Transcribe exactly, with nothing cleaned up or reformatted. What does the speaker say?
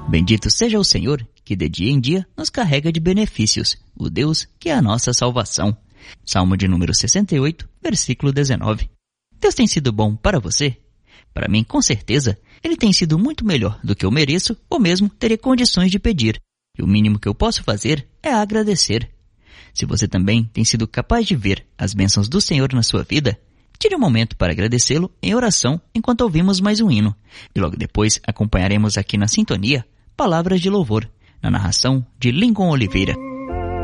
Bendito seja o Senhor, que de dia em dia nos carrega de benefícios, o Deus que é a nossa salvação. Salmo de número sessenta e oito, versículo dezenove. Deus tem sido bom para você? Para mim, com certeza, Ele tem sido muito melhor do que eu mereço ou mesmo teria condições de pedir. E o mínimo que eu posso fazer é agradecer. Se você também tem sido capaz de ver as bênçãos do Senhor na sua vida, tire um momento para agradecê-lo em oração enquanto ouvimos mais um hino. E logo depois acompanharemos aqui na sintonia palavras de louvor, na narração de Lincoln Oliveira.